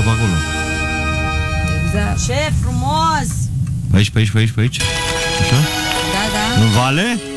pe acolo. Exact. Ce frumos! Pe aici. Așa? Da. În vale?